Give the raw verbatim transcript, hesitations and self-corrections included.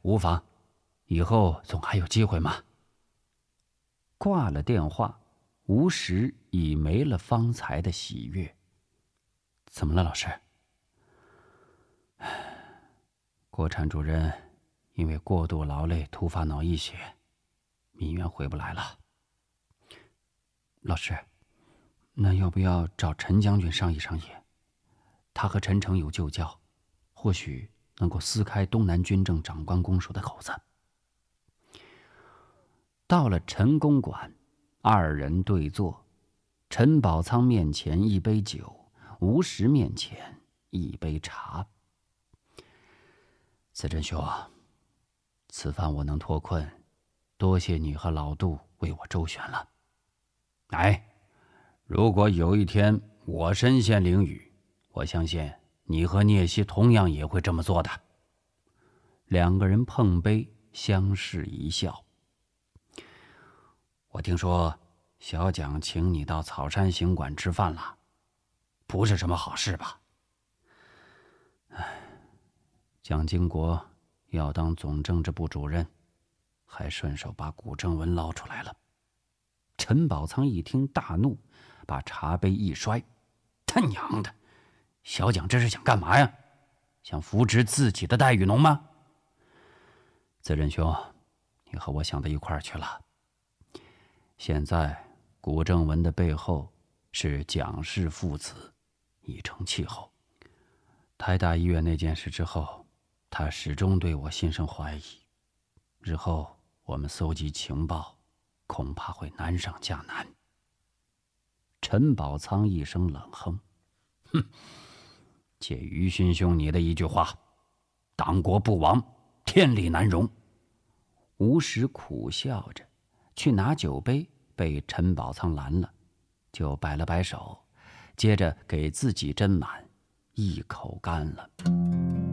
无妨，以后总还有机会嘛。挂了电话，吴石已没了方才的喜悦。怎么了，老师？国产主任因为过度劳累突发脑溢血，民院回不来了。老师，那要不要找陈将军商议商议？他和陈诚有旧交，或许能够撕开东南军政长官公署的口子。到了陈公馆，二人对坐，陈宝仓面前一杯酒，吴石面前一杯茶。子珍兄，此番我能脱困，多谢你和老杜为我周旋了。哎，如果有一天我身陷囹圄，我相信你和聂西同样也会这么做的。两个人碰杯，相视一笑。我听说小蒋请你到草山行馆吃饭了，不是什么好事吧？唉，蒋经国要当总政治部主任，还顺手把古正文捞出来了。陈宝仓一听大怒，把茶杯一摔：“他娘的，小蒋这是想干嘛呀？想扶植自己的待遇农吗？”子仁兄，你和我想到一块儿去了。现在古正文的背后是蒋氏父子，已成气候。台大医院那件事之后，他始终对我心生怀疑。日后我们搜集情报，恐怕会难上加难。陈宝仓一声冷哼：“哼，借于勋兄你的一句话，党国不亡，天理难容。”吴石苦笑着去拿酒杯，被陈宝仓拦了，就摆了摆手，接着给自己斟满，一口干了。